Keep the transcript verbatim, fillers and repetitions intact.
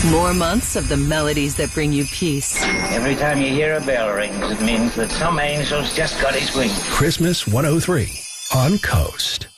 More months of the melodies that bring you peace. Every time you hear a bell rings, it means that some angel's just got his wings. Christmas one oh three on Coast.